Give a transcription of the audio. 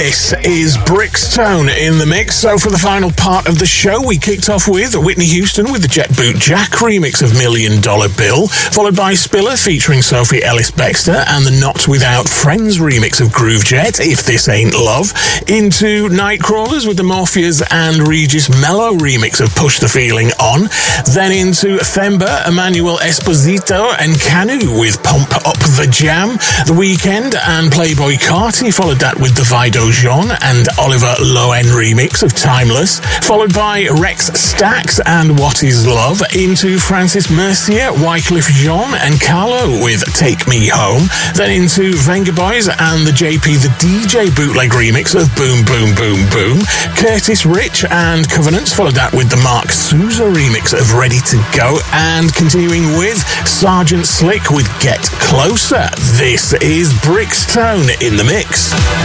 This is Brixtone in the mix. So for the final part of the show, we kicked off with Whitney Houston with the Jet Boot Jack remix of $1 Million Bill, followed by Spiller featuring Sophie Ellis-Bextor and the Not Without Friends remix of Groove Jet, If This Ain't Love, into Nightcrawlers with the Morpheus and Regis Mello remix of Push the Feeling On, then into Themba, Emmanuel Esposito and Canu with Pump Up the Jam, The Weeknd and Playboy Carti followed that with Divido Jean and Oliver Loen remix of Timeless, followed by Rex Stax and What Is Love, into Francis Mercier, Wycliffe Jean and Carlo with Take Me Home, then into Venga Boys and the JP the DJ bootleg remix of Boom Boom Boom Boom, Curtis Rich and Covenants followed that with the Mark Souza remix of Ready to Go, and continuing with Sergeant Slick with Get Closer. This is Brixtone in the mix.